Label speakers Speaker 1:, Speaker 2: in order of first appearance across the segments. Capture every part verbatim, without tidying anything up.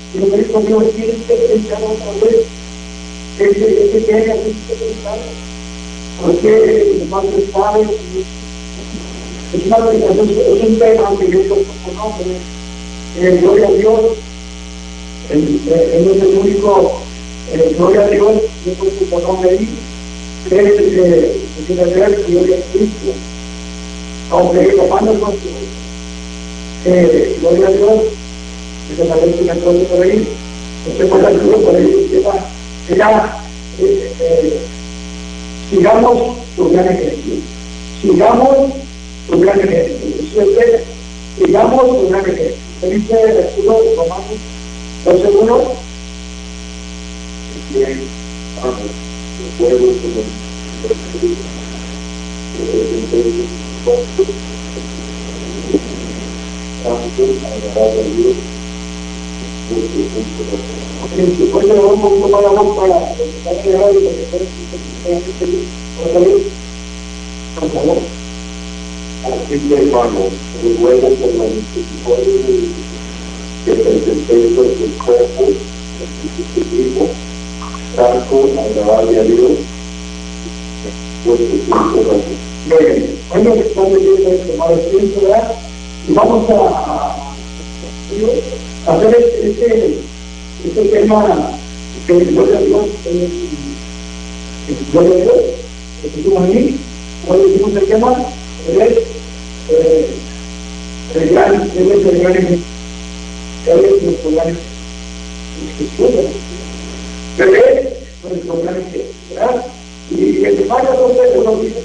Speaker 1: Y lo que dijo Dios, tienen que pensar otra vez, ese, ese que haya visto pensar, porque los padres saben, es una predicación, es un tema que yo toco con nombre, eh, gloria a Dios, él, él es el único, eh, gloria a Dios, yo toco con nombre ahí, que es el que tiene que ver, gloria a Cristo, aunque lo manda con eh, gloria a Dios, que se parece una cosa por ahí, no se puede hacerlo por ahí, que ya, eh, eh, sigamos su gran ejemplo, sigamos su gran ejemplo, sigamos su gran ejemplo. Se dice el versículo de Romanos doce uno,
Speaker 2: bien, vamos, los pueblos como agradable a Dios,
Speaker 1: después le damos un poquito más la voz para para que haga y para que pueda por favor.
Speaker 2: así que hermanos, ruego por la misericordia de Dios, que presentéis el cuerpo, el vivo, santo, agradable a Dios, vuestro culto razón.
Speaker 1: Bien, bueno, estamos leyendo esto, para el tiempo, ¿verdad? Y vamos a, a, a hacer este, este, este tema que gloria a Dios, gloria a Dios, que pusimos ahí, hoy decimos el tema, es eh, el gran, él es el gran ejemplo, él es nuestro gran ejemplo, él es nuestro gran ejemplo, ¿verdad? Y el hermano José lo dice,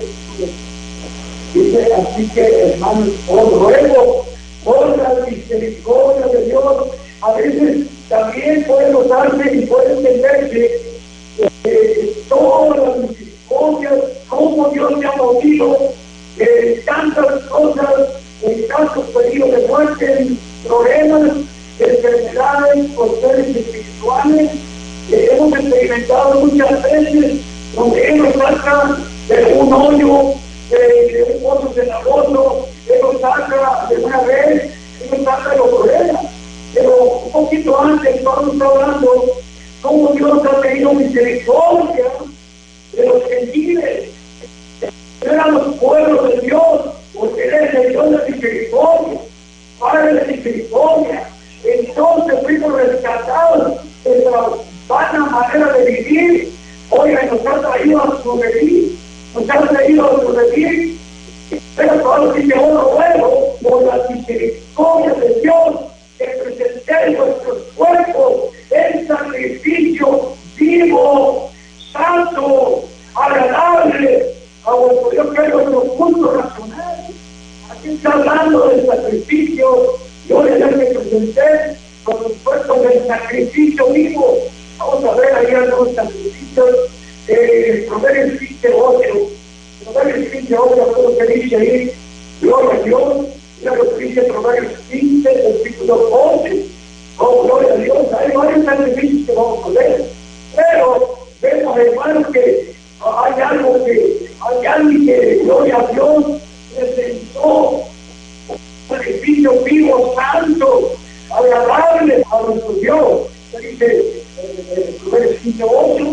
Speaker 1: dice, así que hermanos, os ruego por la misericordia de Dios, a veces también puede notarse y puede entenderse eh, todas las misericordias, cómo Dios me ha movido eh, tantas cosas, en casos pedidos de muerte, problemas, enfermedades, cuestiones espirituales, que hemos experimentado muchas veces, donde Él nos saca de un hoyo, de, de un pozo cenagoso, Él nos saca de una vez, Él nos saca de los problemas. Pero un poquito antes, Pablo está hablando cómo Dios ha tenido misericordia de los gentiles, eran los pueblos de Dios, porque Él es el Dios de misericordia, Padre de misericordia. Entonces fuimos rescatados de esa vana manera de vivir. Oiga, nos ha traído a su redil, nos ha traído a su redil. Pero Pablo dice, oh, luego, por la misericordia de Dios, que presentéis vuestros cuerpos en sacrificio vivo, santo, agradable a vuestro Dios, que es vuestro culto racional. Aquí está hablando del sacrificio. Yo le que presenté con los cuerpos del sacrificio vivo. Vamos a ver ahí algunos sacrificios. Eh, Proverbios quince ocho. Proverbios quince ocho, lo que dice ahí, gloria a Dios. Mira lo que dice Proverbios quince, versículo once. Oh, gloria a Dios. Hay varios sacrificios que vamos a ver. Pero vemos, hermanos, que hay algo que, hay alguien que, gloria a Dios, presentó sacrificio vivo, santo, agradable a nuestro Dios. Se dice en Proverbios quince ocho.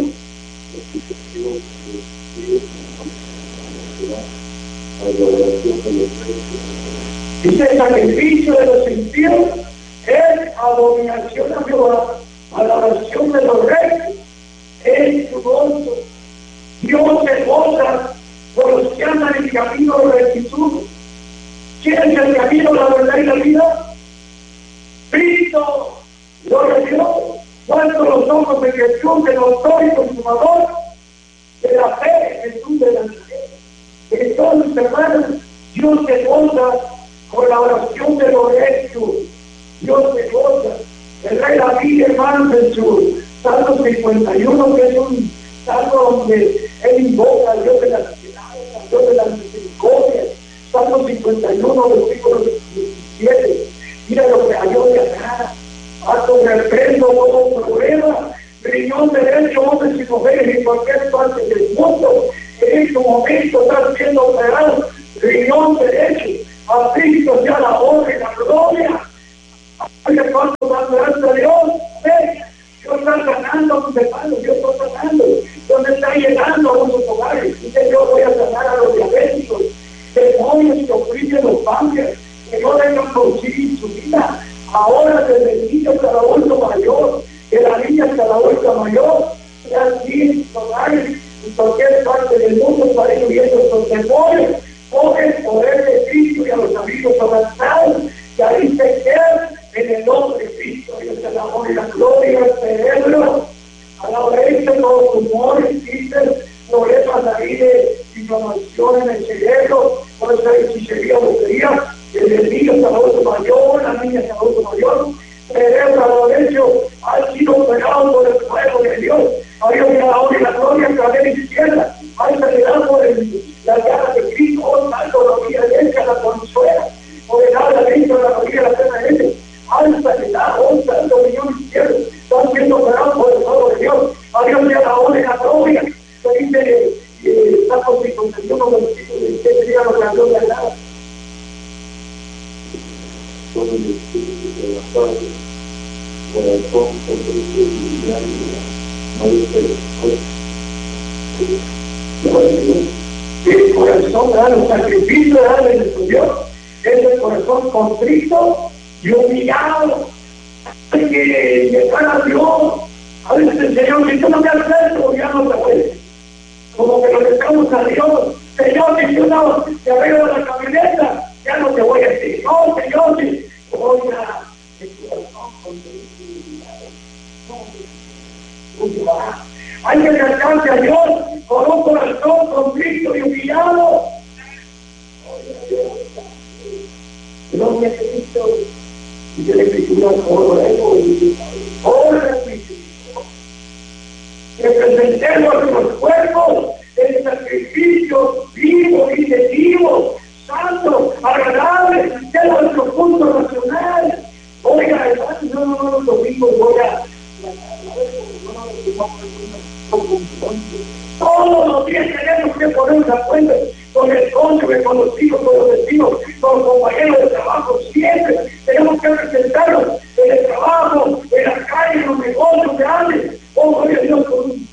Speaker 1: Dice, el sacrificio de los impíos es abominación a Jehová, a la oración de los reyes es su gozo. Dios se goza por los que andan en el camino de rectitud. ¿Quién es el camino, la verdad y la vida? Cristo, gloria a Dios. Cuando los ojos de Jesús, el autor y consumador de la fe, Jesús de la fe. Entonces, hermanos, Dios se goza por la oración de los rectos. Dios se goza. El rey David, hermanos, en su Salmo cincuenta y uno, que es un salmo donde él invoca al Dios de las piedades, al Dios de las misericordias. Salmo cincuenta y uno, versículo diecisiete. Mira lo que halló de acá. A tu reprendo todo problema. Riñón derecho, hombres y mujeres en cualquier parte del mundo. En este momento está siendo operado. Riñón derecho. A Cristo sea la honra y la gloria. Oye, cuánto más grande a Dios. espíritus de mal, Dios está sanando, Dios está llegando a nuestros hogares. Dice, yo voy a sanar a los diabéticos, demonios que oprimen los padres, que no dejan producir insulina. Ahora desde el niño hasta la adulto mayor, de la niña hasta la adulta mayor, sean cien hogares en cualquier parte del mundo para ir viendo estos demonios, por el poder de Cristo y a los amigos avanzados, que ahí se quedan en el nombre de Cristo. Dios te la honra y la gloria al cerebro, a la oreja, los tumores, quistes, problemas ahí de inflamación en el cerebro, por esa hechicería, brujería, el niño hasta el adulto mayor, la niña hasta el adulto mayor, cerebro a lo derecho, ha sido operado por el fuego de Dios. A Dios la honra y la gloria a la derecha izquierda, hay sanidad por el, la llaga de Cristo, oh, tanto la orilla derecha, la consuela, por el lado derecho, la orilla de la tierra derecha, hay sanidad, oh, santo millón izquierdo, están siendo operados por el fuego de Dios. A Dios la honra y la gloria. Se dice, eh, Salmo cincuenta y uno, versículo diecisiete, diga lo que la gloria de nada.
Speaker 2: Con el espíritu de la padre, corazón, contrito y diario, no
Speaker 1: el corazón da los sacrificios de nuestro Dios, es el corazón contrito y humillado. Hay que llegar a Dios. A veces el Señor, si tú no me haces esto, ya no te puedes. Como que lo dejamos a Dios. Señor, si yo no te arreglo la camioneta, ya no te voy a decir. No, Señor, si oiga, el corazón contrito y humillado. Hay que acercarse a Dios con un corazón contrito y humillado. Gloria a Cristo. Dice la Escritura, oremos y oremos. Que presentemos nuestros cuerpos en sacrificio vivo y decisivo, santo, agradable, de nuestro culto nacional. Oiga, hermano, no, no, no, los domingos voy a. Todos los días tenemos que ponernos a cuenta con el cónyuge, con los hijos, con los vecinos, con los compañeros de trabajo. Siempre tenemos que presentarnos en el trabajo, en la calle, en los negocios grandes. Oh, gloria a Dios, con un...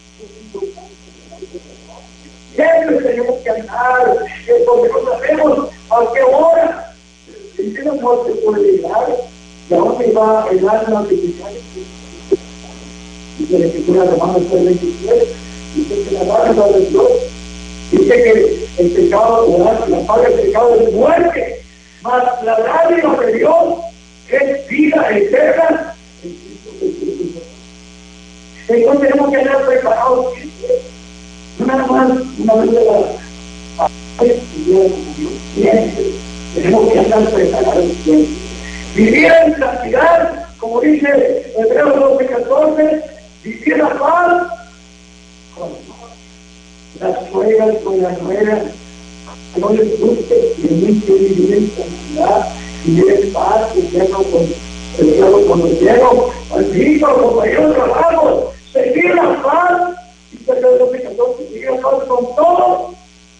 Speaker 1: Siempre tenemos que andar, eh, porque no sabemos a qué hora. Si la muerte puede llegar, ¿y a dónde va el alma artificial? Dice la Escritura de Romanos tres veintisiete, dice que la paga de Dios, dice que el pecado, la paga del pecado es muerte, mas la dádiva de Dios es vida eterna en Cristo Jesús. Entonces tenemos que estar preparados siempre. No nada más una vez de la siempre. Tenemos que estar preparados siempre. Vivir en santidad, como dice Hebreos doce catorce, vivir la paz con las suegras, con las nueras, no les guste, tienen que vivir en santidad, vivir en paz, gobierno con el diálogo con los cielos, al hijo, compañeros de trabajo, seguir la paz, y Hebreos doce catorce, seguir la paz con todos,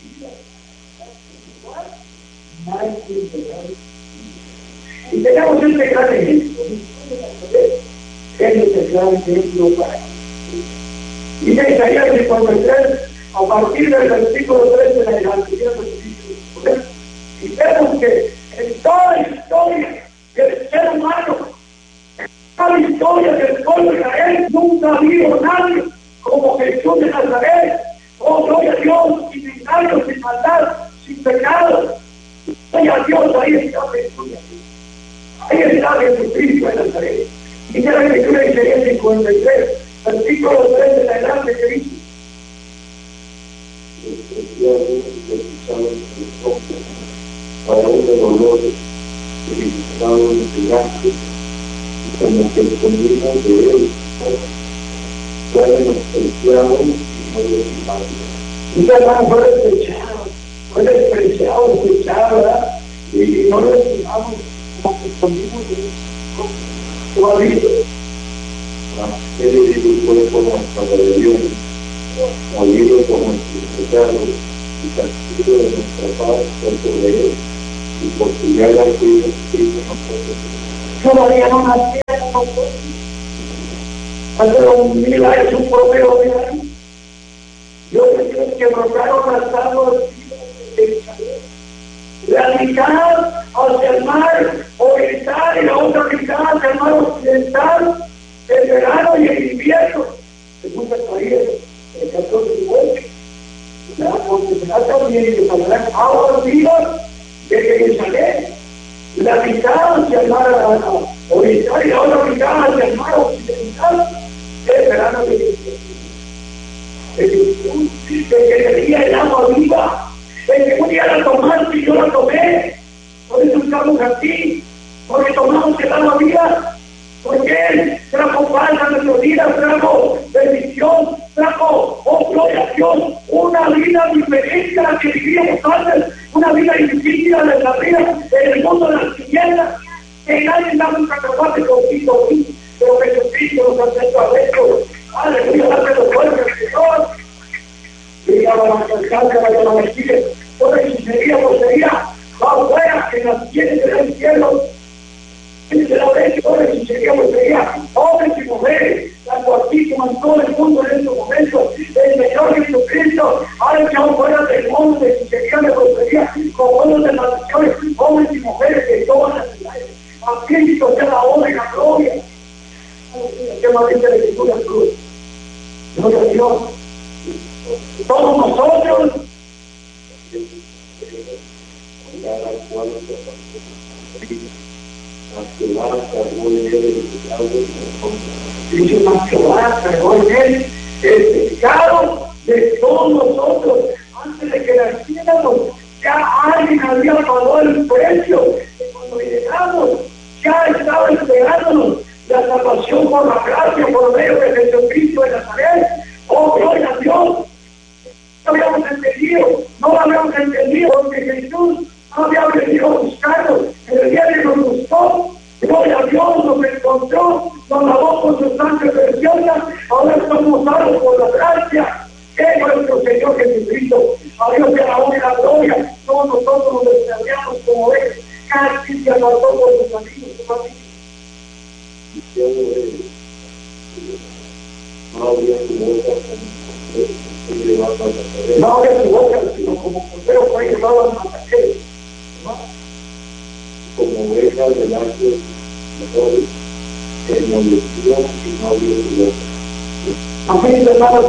Speaker 1: y tenemos este gran ejemplo. Él es el gran ejemplo para nosotros. Y de Isaías cincuenta y tres, a partir del versículo tres de la Evangelía y vemos que en toda la historia del ser humano, en toda la historia del pueblo de Israel, nunca ha habido nadie como Jesús de Nazaret. Oh, gloria a Dios, sin engaño, sin maldad, sin pecado. Gloria a Dios, ahí está Jesús. Ahí está Jesucristo de Nazaret. Y que la Escritura de Isaías cincuenta y tres, versículo tres de adelante, que dice:
Speaker 2: para un dolor verificado en gigante, y como que el camino de él fue despreciado y no desechado.
Speaker 1: Un hermano fue despreciado, fue despreciado, despreciado, ¿verdad? Y no lo estimamos como que escondimos de él. Todavía.
Speaker 2: Él edificó por nuestra rebelión, molido por nuestros pecados, y castigo de nuestra paz por sobre él, y por su llaga fuimos heridos nosotros.
Speaker 1: Todavía no nacieron nosotros. Hace dos mil años un profeta de ahí. Yo creo que rogaron pasando de la mitad hacia el mar oriental y la otra mitad hacia el mar occidental, el verano y el invierno. Según el país, el catorce de ocho. Porque será también que saldrán aguas vivas de Jerusalén, la mitad hacia el mar oriental y la otra mitad hacia el mar occidental, el verano y el invierno. El que tenía el agua viva, el que un día la tomaste y yo la tomé, por eso estamos aquí, porque tomamos el agua viva, porque Él trajo paz a nuestros días, trajo bendición, trajo, oh gloria a Dios, una vida diferente a la que vivíamos antes, una vida difícil a la vida en el mundo de las tinieblas, que nadie da un cacahuate contigo, pero Jesucristo nos ha hecho adentro. Aleluya, dame los fuertes, Señor. Y a la alcalde de la Mesías, toda hechicería, posería, va afuera, que las tiene del cielo. Y se la ve, toda hechicería, posería, hombres y mujeres, tanto aquí como en todo el mundo en estos momentos. El Señor Jesucristo ha echado fuera del mundo de hechicería, de posería, con buenos de maldiciones, hombres y mujeres de todas las ciudades. A Cristo sea la honra y la gloria. ¿Qué más dice la Escritura cruz? Gloria a Dios. Todos nosotros dice más que va, cargó en él el pecado de todos nosotros. Antes de que naciéramos, ya alguien había pagado el precio. Y cuando llegamos, ya estaba esperándonos la salvación por la gracia, por medio de Jesucristo de Nazaret. Oh, gloria a Dios. No habíamos entendido, no lo habíamos entendido, porque Jesús no había venido a buscarnos. El día que nos buscó, gloria a Dios, nos encontró, nos lavó con su sangre preciosa. Ahora estamos salvos por la gracia de nuestro Señor Jesucristo. A Dios sea la honra y la gloria. Todos nosotros nos descargamos como Él. Casi se apartó por sus amigos, sus amigos. No había su boca, no había su boca, sino como cordero fue llevado al matadero. Como oveja delante de los mejores, enmoleció y no abrió su boca. Amén, hermanos,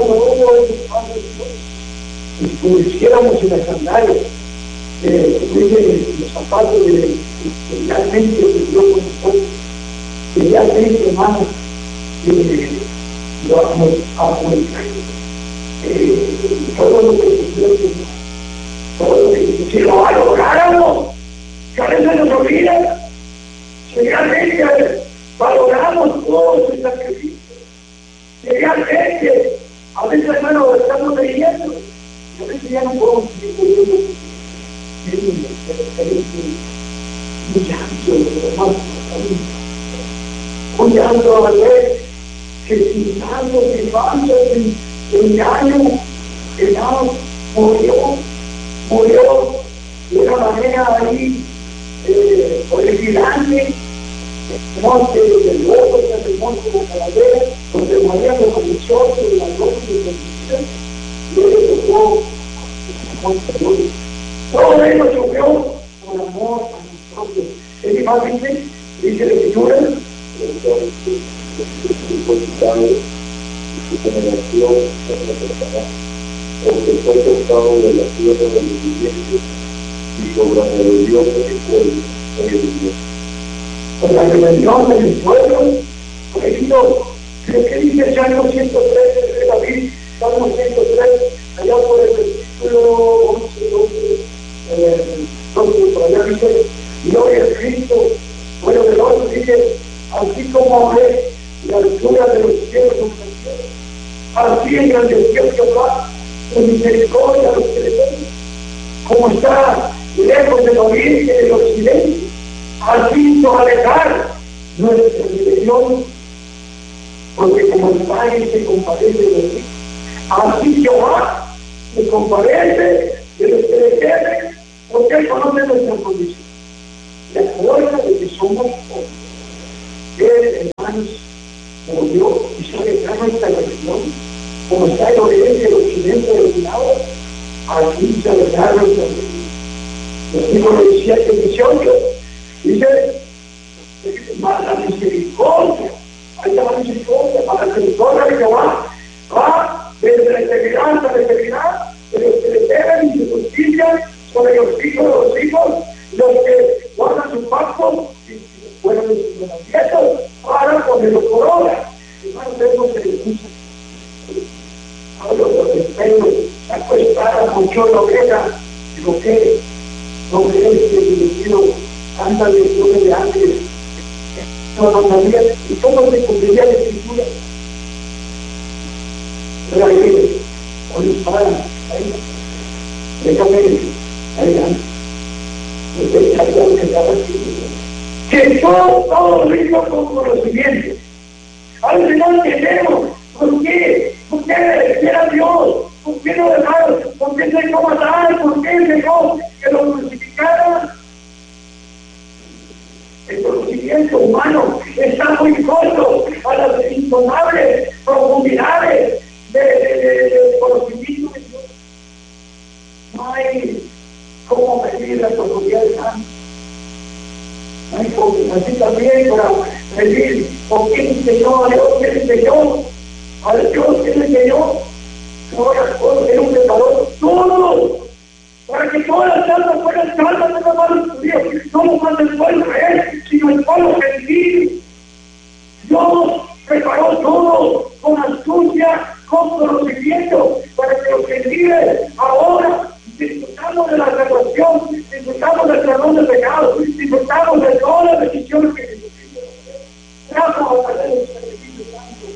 Speaker 1: y como hiciéramos en las sandalias, eh, los zapatos de realmente que Dios con nosotros, que realmente, hermanos, eh, lo vamos a comunicar. Eh, todo lo que Dios todo lo que si lo valoráramos, que a veces nos olvida, si realmente valoramos todo su sacrificio, si realmente a veces, hermano, estamos leyendo, y a veces ya no podemos seguir leyendo, un llanto, hermano, un llanto a ver que sin tanto, sin falta, sin engaño, que ya murió, murió de una manera ahí eh, originante, el monte del lobo, el monte de la calavera, donde morían los religiosos, las lobos y las y él tocó el monte de lobo. Todo ello sufrió por amor a nosotros. Es más, dice, dice la Escritura, su generación se recordará, porque fue tocado de la tierra de los vivientes y sobre la rebelión de mi pueblo fue Dios. Por la rebelión de mi pueblo fue Dios. ¿Qué dice Salmo ciento tres de David? Salmo ciento tres, allá por el versículo once, doce, por allá dice, gloria a Cristo, bueno de los dice, así como es la altura de los cielos son así engrandeció Jehová su misericordia a los que le temen. Como está lejos del oriente y del occidente, así hizo alejar nuestra rebelión, porque como el Padre se compadece de ti, así Jehová se compadece de los que le temen, porque Él conoce nuestra condición. La fuerza de que somos pobres. Él, hermanos, como yo, y se deja nuestra nación, como está el oriente y el occidente del lado, aquí se deja nuestra nación. Versículo diecisiete y dieciocho, dice, más la misericordia, ahí está la misericordia, para la misericordia de Jehová, va desde la eternidad hasta la eternidad, de los que le deben y su justicia sobre los hijos de los hijos, los que guardan sus pactos y fueron de sus nietos, para ponerlos por obra. Hermanos, tenemos que decir, hablo de respeto, acuestada mucho la oveja, digo que no crees que el vestido anda de sobre de ángeles, no mandaría, y cómo se cumpliría la escritura. Pero ahí, con los padres, ahí, déjame, ahí, que todos, todos ricos con conocimiento. Al final tenemos, ¿por qué? ¿Por qué era Dios? ¿Por qué no dejaron? ¿Por qué se dejó matar? ¿Por qué dejó que lo crucificaran? El conocimiento humano está muy corto a las intomables profundidades de, de, de, de conocimiento de Dios. No hay cómo medir la profundidad del alma. No hay cómo, así también para medir con quién enseñó a Dios, quién enseñó a Dios, quién enseñó. Ahora Él un preparó todo para que todas las almas fueran salvas de la mano de Dios. No nomás el pueblo de Él, sino el pueblo gentil. Dios preparó todo con astucia, con conocimiento, para que los gentiles ahora disfrutamos de la salvación, disfrutamos del perdón de pecados, disfrutamos de todas las decisiones que Jesucristo nos trajo a través del sacrificio santo.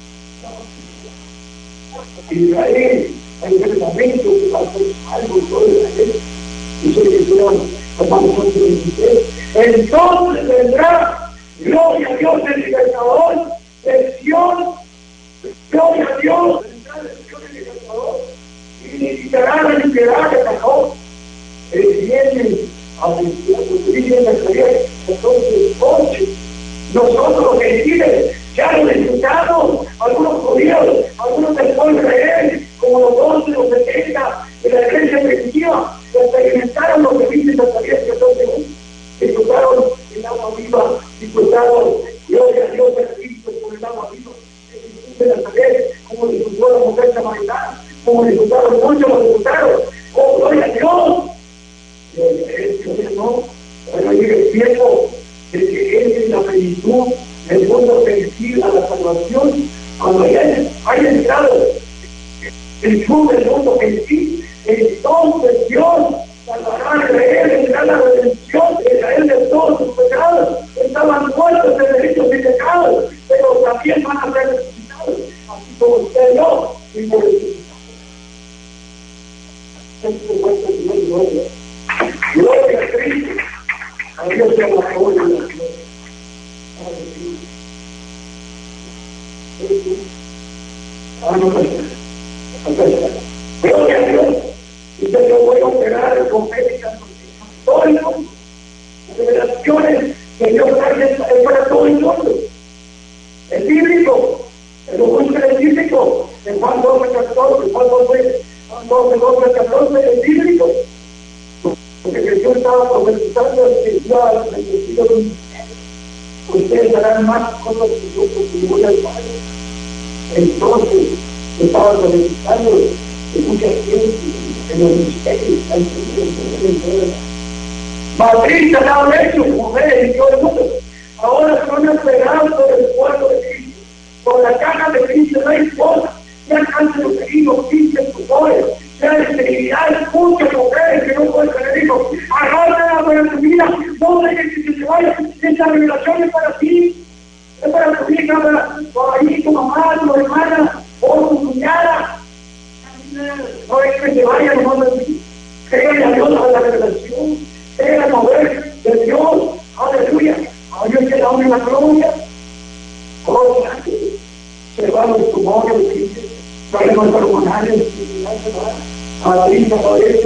Speaker 1: Israel, en el momento que va a ser algo todo Israel, dice que Romanos once veintitrés, entonces vendrá gloria a Dios el libertador de Sion, gloria a Dios, vendrá de Sion el libertador, y necesitará la libertad de Jacob. Él viene a decir en la Isaías catorce ocho, nosotros los gentiles ya lo disfrutamos, algunos judíos, algunos del pueblo de Israel, como los doce, los setenta de la iglesia primitiva, experimentaron lo que dice Isaías catorce uno, disfrutaron el agua viva, disfrutaron, gloria a Dios, el Cristo por el agua viva, de Nazaret, como disfrutó la mujer samaritana, como disfrutaron muchos, lo disfrutaron, oh, gloria a Dios. Entonces no, bueno, llega el tiempo de que entre la plenitud del mundo sensible a la salvación, cuando haya, haya entrado el sur del mundo gentil, entonces Dios salvará a Israel, tendrá la redención de Israel de todos sus pecados. Estaban muertos de delitos y pecados, pero también van a ser resucitados, así como usted y yo fuimos resucitados. Gloria a Cristo, a Dios sea la gloria y la gloria. Ah, no, gloria a Dios. Y yo voy a operar con médicas, todo el mundo. Revelaciones que Dios trae es para todo el mundo. El bíblico, el busca el bíblico, en Juan doce, catorce, Juan doce, doce, catorce, el bíblico. Porque Jesús estaba profetizando que iba a la bendecida de un ustedes harán más cosas que yo, porque voy al Padre. Entonces, estaba profetizando que mucha gente en los ministerios están entendiendo. Madrid se han hecho mujeres y todo el mundo. Ahora son esperados por el pueblo de Cristo. Por la caja de Cristo no hay esposa. Ya cáncer uterino, quince tumores, ya esterilidad, muchas mujeres que no pueden tener hijos. Agárrala para tu vida, no dejes que se vaya. Esta revelación es para ti, es para tu hija, para tu ahí, tu mamá, tu hermana, o tu cuñada. No es que se vaya nomás de ti. Créale a Dios a la revelación, créale al mover de Dios, aleluya. A Dios que da una gloria. Oh, se van los tumores de Cristo. Problemas hormonales, a la vida de eso,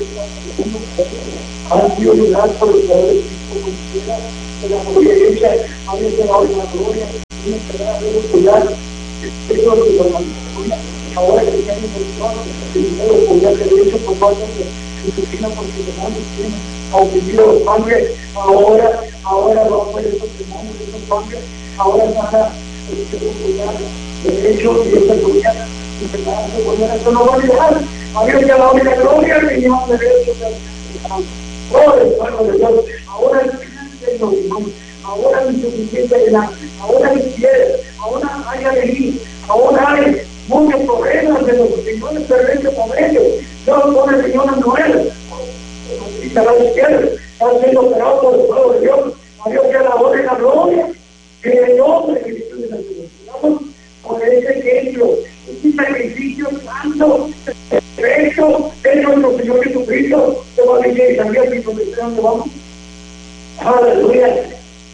Speaker 1: han sido liberados por los poderes de la gloria hecha, a veces la gloria, tiene que dar a cuidar, eso es lo que ahora que ya no se podía haber hecho por parte de Cristina porque demonios tienen ofendido los sangre, ahora, ahora va a poder esos demonios, esos sangre, ahora van a cuidar derechos y esa seguridad, eso no va a llegar, a Dios ya la única gloria que llevamos de derechos. Oh, hermano de Dios, ahora es que ahora hay insuficiencia de la, ahora hay piedra, ahora hay alegría, ahora hay muchos problemas de los señores perversos con ellos. Dios pone el Señor a Noel, y a la izquierda, está siendo operado por el pueblo de Dios. A Dios que la honra y la gloria, que el nombre de Cristo de la Vamos por ese ejemplo, ese sacrificio santo, perfecto, de nuestro Señor Jesucristo, que va a venir y también y donde sea donde vamos. Aleluya.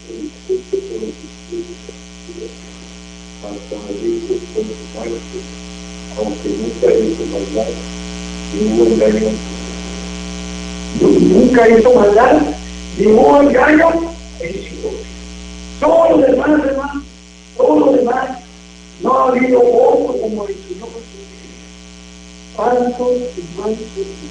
Speaker 2: Aunque nunca hizo maldad, ni hubo engaño.
Speaker 1: Nunca hizo maldad, ni hubo engaño en su boca. Todo lo demás, hermano, todo lo demás, no ha habido otro como el Señor Jesucristo. Santo y manso.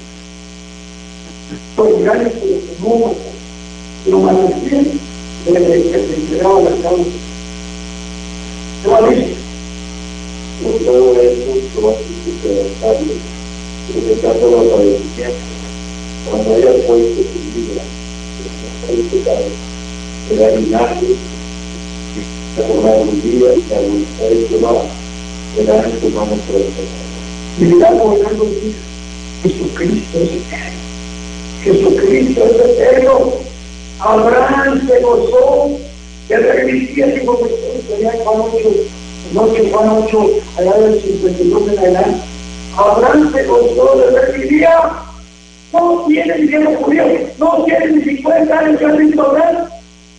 Speaker 1: Los engaños por los que no matan, pero maldecían, que se entregaba la causa. ¿Qué va a decir?
Speaker 2: Por todo esto, lo hace quebrantarlo, presentando los padecimientos. Cuando haya puesto su vida en el pecado, será linaje, y la jornada del día y la voluntad de Jehová será en su mano por el pecado.
Speaker 1: Y mirá gobernando el día. Jesucristo es eterno. Jesucristo es eterno. Abraham se gozó de revivir y como allá en Juan ocho, noche Juan ocho, allá del cincuenta y dos en adelante. Abraham se gozó de revivir. No tiene ni tiempo judío, no tiene ni cincuenta años que han visto Abraham.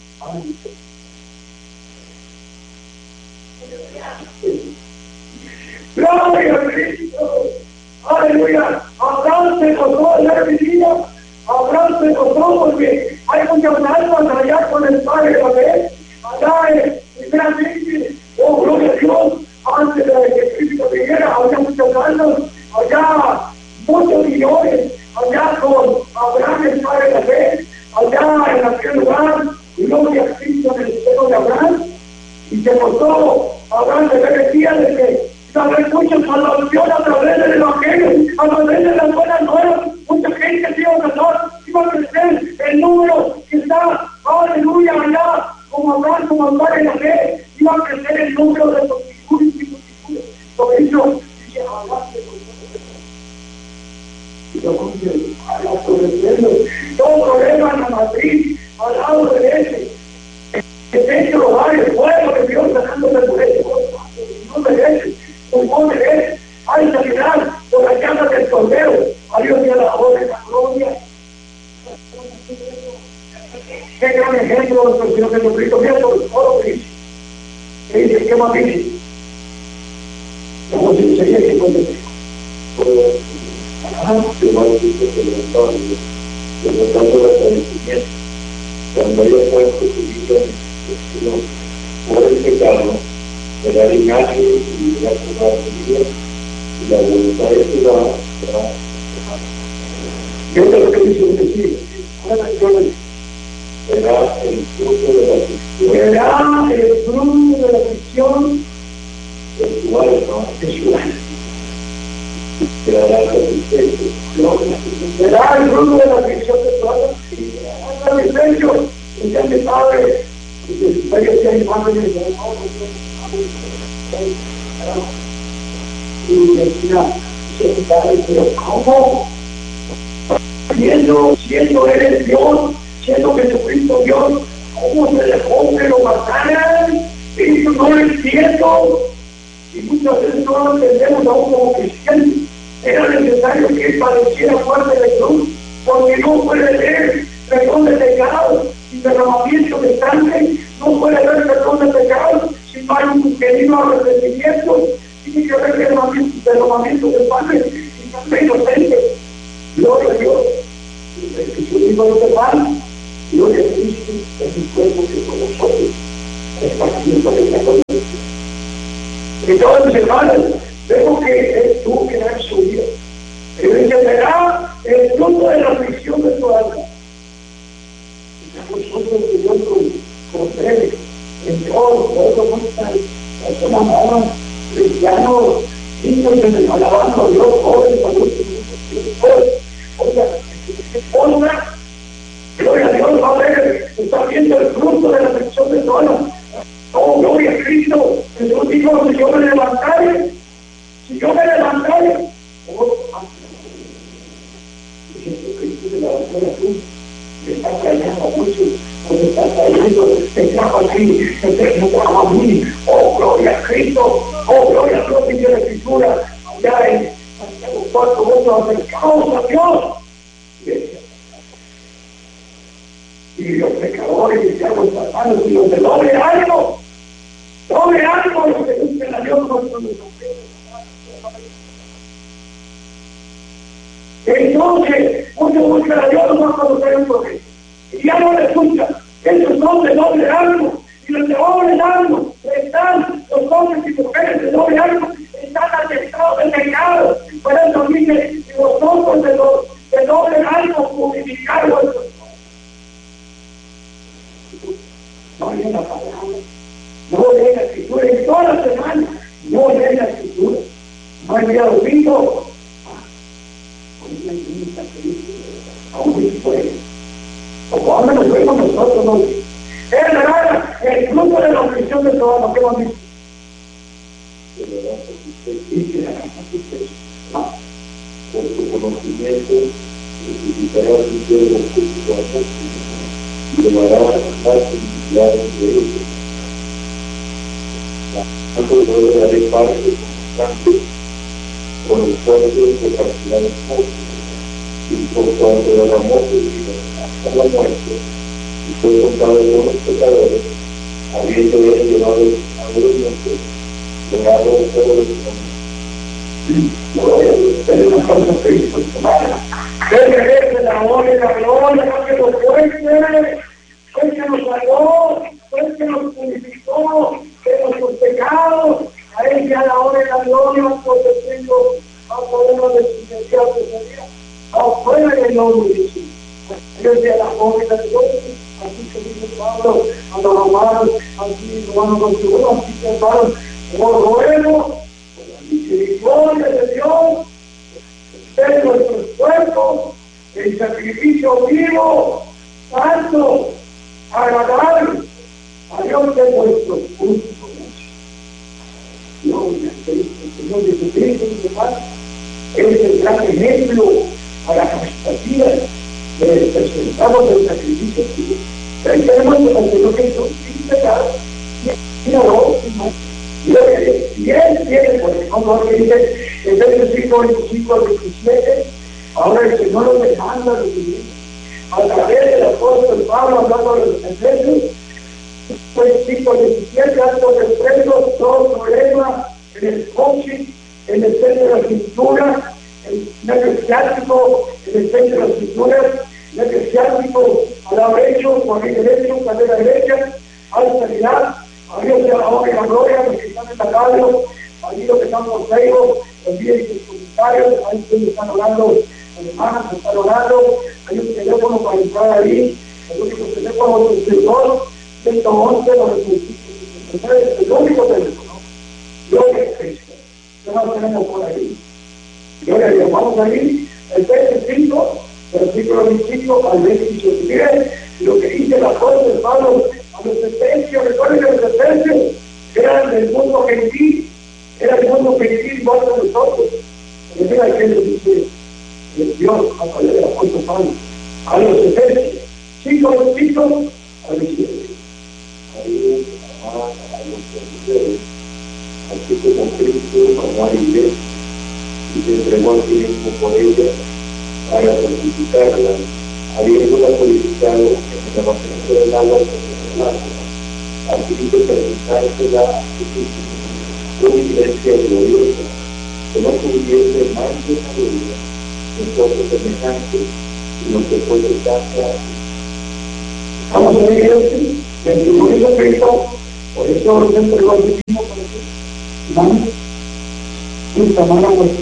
Speaker 1: Gloria a Cristo. Aleluya. Abraham se gozó de revivir. Abraham se gozó porque hay muchas almas allá con el Padre de la vez. Allá es realmente, oh gloria a Dios, antes de que Cristo viniera, había muchas almas, allá muchos millones, allá con Abraham el Padre de la fe, allá en aquel lugar, gloria a Cristo en el seno de Abraham, y se gozó Abraham de ver el día de que saber mucha salvación a través del Evangelio, a través de las buenas nuevas, mucha gente se iba a casar, iba a crecer el número que está, aleluya, allá, como Abraham, como el Padre de la fe, iba a crecer el número de los figuras y los figuras. Por eso, dice Abraham, y lo conviene a la sobreviviendo, todo problema en la matriz, al lado de ese, que dentro los bares, fuego de Dios, sacando de mujeres, no merece, no merece, hay sanidad por la llama del Cordero, a Dios y a la honra y la gloria. Qué gran ejemplo de nuestro Señor Jesucristo, mira por todo que dice. ¿Qué dice? ¿Qué más dice? Como si sería que conteste.
Speaker 2: Ajá, Jehová dice que levantando, levantando los padecimientos, cuando haya puesto su vida en el por el pecado, será linaje y la jornada del día, y la voluntad de Jehová será.
Speaker 1: ¿Qué es lo que dice el decir?
Speaker 2: Será el fruto de la aflicción.
Speaker 1: Será el fruto de la aflicción
Speaker 2: de su alma.
Speaker 1: de su alma.
Speaker 2: Quedará satisfecho.
Speaker 1: Será el fruto de la aflicción de su alma. Y será satisfecho. Y ya mi padre, y que vaya a ser hermano de mi hermano. Y decía, dice mi padre, pero ¿cómo? Siendo, siendo eres Dios, siendo Jesucristo Dios, ¿cómo se dejó que lo mataran? Y yo no lo entiendo. Y muchas veces no lo entendemos aún como cristianos. Era necesario que él padeciera muerte de cruz, porque no puede haber perdón de pecados sin derramamiento de sangre, no puede haber perdón de pecados si no hay un genuino arrepentimiento, tiene que haber derramamiento, derramamiento de sangre y sangre inocente. Gloria a Dios. Que su hijo no te mal, gloria a Cristo, es un cuerpo que con nosotros es partido por el Entonces, hermanos, vemos que Él tuvo que dar su vida. Él dice, verá el fruto de la aflicción de tu alma. Nosotros que Dios con Él, en Dios, por eso muchas personas amaban cristianos, niños en alabando a Dios, jóvenes, adultos, jóvenes. Oiga, oiga, gloria a Dios, va a ver, está viendo el fruto de la aflicción de tu alma. Oh, gloria a Cristo. Jesús dijo, si yo me levantaré, si yo me levantaré, oh, Jesucristo se levantó de la cruz, me está callando mucho, me está cayendo, me trajo aquí, me trajo a mí, oh, gloria a Cristo, oh, gloria a Dios, dice la Escritura, allá en Santiago cuatro, vosotros acercaos a Dios, y los pecadores que seamos tratados y los de doble ánimo, doble ánimo los que buscan a Dios no son los entonces, muchos buscan a Dios no cuando caen un problema. Y ya no le escuchan. Esos son de doble ánimo. Y los de doble ánimo están, los hombres y mujeres de doble ánimo, están atestados de pecado. Por eso dice, y vosotros de, do, de doble ánimo purificados. No leen la palabra, no leen la Escritura, en toda la semana, no leen la Escritura. No hay día domingo. Aún puede. O cuando nos vemos nosotros, no. Es verdad, el fruto de la aflicción de todo lo que hemos visto.
Speaker 2: Por su conocimiento, necesitará un siervo justo a muchos y llevará más felicidades de ellos. Tanto yo daré parte constante con el fuerte de partirá el mundo, y por cuanto derramó su vida hasta la muerte, y fue contado por los pecadores, habiendo él llevado a los muertos, llegado a todos los hombres.
Speaker 1: Gloria a Dios, tenemos a Cristo, hermano. Que merece la honra y la gloria, porque nos fuerte, fue que nos salvó, fue que nos purificó de nuestros pecados. A Él sea la honra y la gloria, porque tengo a podernos de su inmediato sería afuera del nombre de Jesús. Dios sea la honra y la gloria, así que dice Pablo a los romanos, así Romanos veintiuno, así que hermanos, por ruego, misericordia de Dios, de nuestros cuerpos, el sacrificio vivo, santo, agradable a Dios de vuestros cultos. Gloria a Cristo, el Señor Jesucristo, mi hermano, es el gran ejemplo a la expectativa que presentamos del sacrificio vivo. Ahí tenemos al Señor Jesús sin pecado, sin error, sin mal. Y él tiene, por ejemplo, que dice en versículo veinticinco al veintisiete, ahora el Señor nos demanda lo siguiente, a través del apóstol Pablo hablando de los efesios, versículo veintisiete, dando desprecio todo problema en el coaching, en el centro de la cintura, en el eclesiástico, en el centro de la cintura, en el eclesiástico al lado derecho, con el derecho, cadera derecha, alta a Dios sea la honra y la gloria, los que están en la radio, allí los que están por Facebook, envíen sus comentarios, ahí ustedes están hablando, hermanas, están hablando, hay un teléfono para entrar ahí, el único teléfono es el dos, ciento once, el único teléfono, gloria a Cristo, ¿qué más tenemos por ahí? Gloria a Dios, vamos ahí, el veinticinco, versículo veinticinco al veintiocho, miren lo que dice el apóstol Pablo a los efesios. Recuerden que los efesios eran del mundo gentil, era el mundo gentil igual que nosotros. Pero mira que le dice el Dios a través del apóstol Pablo a los efesios, cinco versículos a veintisiete.
Speaker 2: Ahí amar a los hombres, así como Cristo amó a la iglesia y se entregó a sí mismo por ella para santificarla, habiéndola purificado en el lavamiento del agua con el agua, a fin de presentársela a Jesús, una iglesia gloriosa, que no tuviese más de una gloria en cosas semejantes, sino que fuese santa.
Speaker 1: Estamos en la iglesia, en el Cristo, por eso nos entregó al mismo por eso. hermano, esta mano vuestra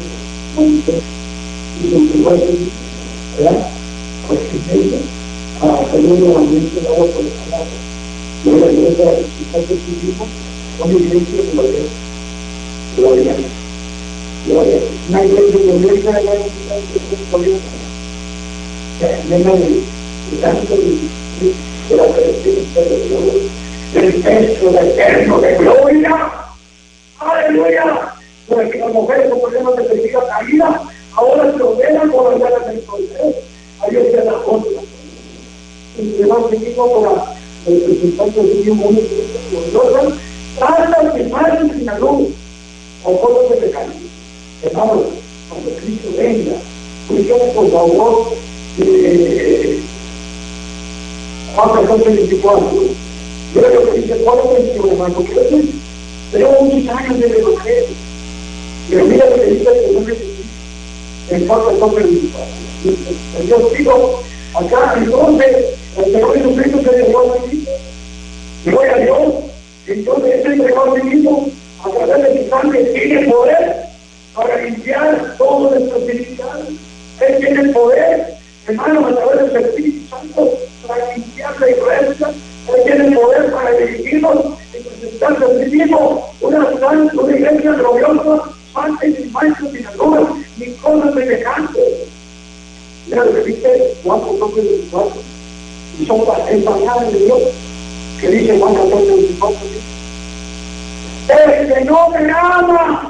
Speaker 1: y lo que va a ser, ¿verdad? Pues que ella, a tener un ambiente de agua por el canal. Yo la iglesia de los de su hijo, son iglesia de gloria. Gloria. Gloria. Una iglesia de gloria, la iglesia de gloria. Llena de tanto de la presencia de Dios, del peso del eterno de gloria. Aleluya. Porque las mujeres con problemas de felicidad caída, ahora se ordenan por las ganas del poder. Ahí está la otra. Y se va a seguir por la representante de Dios muy gloriosa, tantas que pasen sin la luz, o cosas de pecado. Hermanos, cuando Cristo venga, escuchen por favor, eh, Juan catorce veinticuatro. Yo lo que dice Pablo veintiuno, hermano, porque yo tengo muchos años de evangelio. Pero mira lo que dice el Señor Jesucristo en Juan catorce veinticuatro. Yo sigo acá, entonces, el Señor Jesucristo se entregó a sí mismo. Gloria a Dios. Entonces, ese entregó a sí mismo a través de su sangre tiene poder para limpiar todo nuestro espiritual. Él tiene el poder, hermano, a través del Espíritu Santo, para limpiar la iglesia. Él tiene el poder para dirigirnos y presentarse a sí mismo una santa, una iglesia gloriosa, santa y sin mancha, sin arrugas, ni cosas semejantes. Mira lo que dice Juan catorce veinticuatro. Y son el palabra de Dios que dice Juan catorce veinticuatro. El que no me ama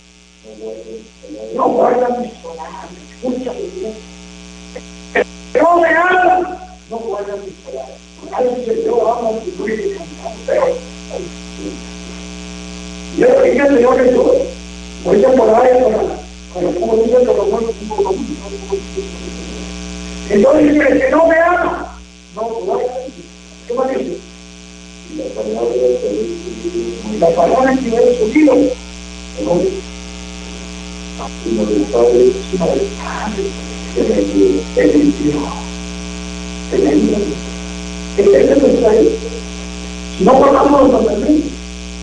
Speaker 1: no guarda mis palabras. Escucha bien. El que no me ama no guarda mis palabras. Alguien dice, yo amo a tu Luis y cantamos, pero yo lo dije al Señor Jesús. Voy a por ahí para como dicen los romanos. Entonces dice, el que no me ama no guarda. ¿Qué más dice? La palabra que hubiera subido, sino del Padre, sino del Padre, el envió, el envió, el envió está ahí. Si no guardamos los mandamientos,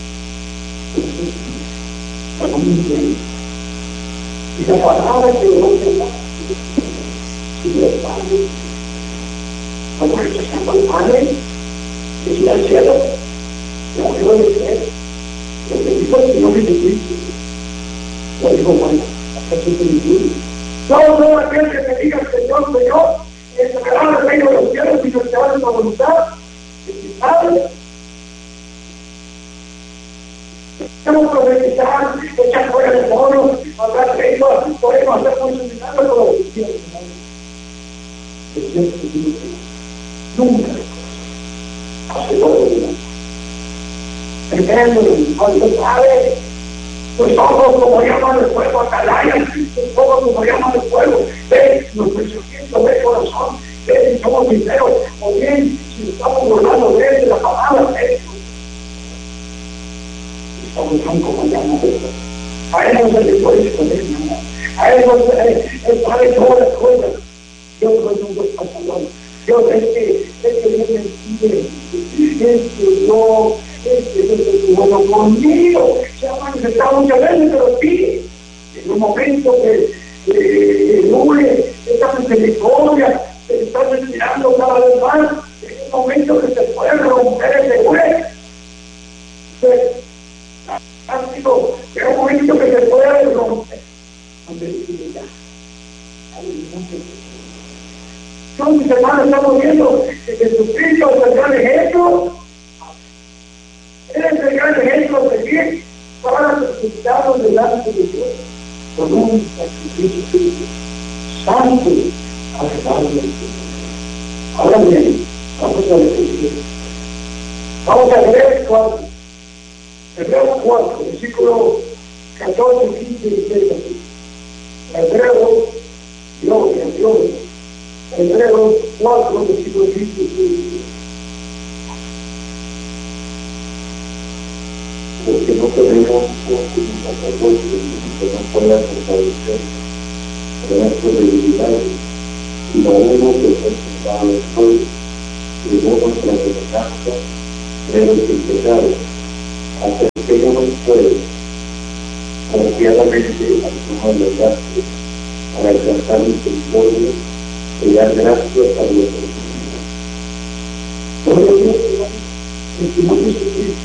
Speaker 1: y la palabra que Dios te da, sino del Padre, cuando rechazamos al Padre, que ir al cielo, lo que debe ser, lo que dijo el Señor Jesucristo, lo dijo Juan, hasta que se inicie. Todo aquel que te diga Señor, Señor, entrará al reino de los cielos y no estará en la voluntad de mi Padre. Podemos profetizar, echar fuera demonios, hablar lenguas, podemos hacer muchos milagros, todo lo que quieras, hermano. Es cierto que Dios nunca hace todo de la entréndolo, cuando sabe, tus ojos como llaman el fuego, atalayan, tus ojos como llaman el fuego, ve nuestro pensamiento, ve el corazón, ve si somos sinceros, o bien si estamos burlando de él, de la palabra de él. Estamos tan como llaman el fuego. A él no se le puede esconder nada, a él no se le, él sabe todas las cosas. Yo soy un buen pasador. Dios es que, es que Dios me pide, es que no, es que Dios es bueno conmigo, se ha manifestado muchas veces, pero sí, en un momento que dure esta misericordia, se está retirando cada vez más, en un momento que se puede romper ese hueco, ha sido, en un momento que se puede romper, donde dice ya, son mis hermanos, estamos viendo que Jesucristo es el gran ejemplo. Él es el gran ejemplo de bien para resucitarnos delante de Dios con un sacrificio santo, agradable. Ahora bien, vamos a ver. Vamos a ver cuatro. Hebreos cuatro, versículo catorce, quince y dieciséis. Hebreos, gloria a Dios. Hebreos cuatro, versículo quince y dieciséis.
Speaker 2: Porque no tenemos un sacerdote que no pueda fortalecer nuestras debilidades, sino uno que fue sentado en sol, llevó nuestra semejanza, pero sin pecado. Acerquémonos pues confiadamente a todas las gracias para alcanzar mis testimonios y dar gracias a Dios.
Speaker 1: Por ello, testimonios de Cristo.